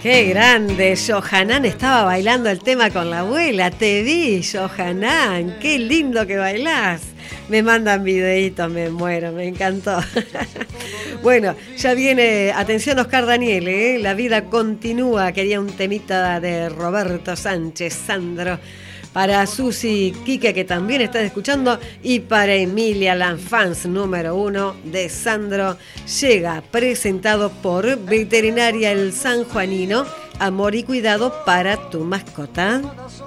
Qué grande, Johanan estaba bailando el tema con la abuela. Te vi, Johanan, qué lindo que bailás. Me mandan videitos, me muero, me encantó. Bueno, ya viene, atención Oscar Daniel, La vida continúa, quería un temita de Roberto Sánchez, Sandro. Para Susi Quique, que también estás escuchando, y para Emilia, la fans número 1 de Sandro, llega presentado por Veterinaria El Sanjuanino, amor y cuidado para tu mascota.